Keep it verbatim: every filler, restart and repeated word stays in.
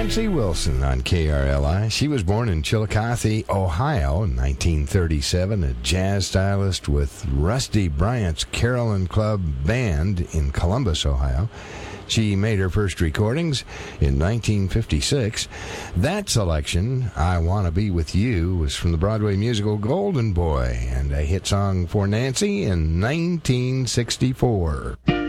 Nancy Wilson on K R L I. She was born in Chillicothe, Ohio in nineteen thirty-seven, a jazz stylist with Rusty Bryant's Carolyn Club Band in Columbus, Ohio. She made her first recordings in nineteen fifty-six. That selection, I Want to Be With You, was from the Broadway musical Golden Boy and a hit song for Nancy in nineteen sixty-four.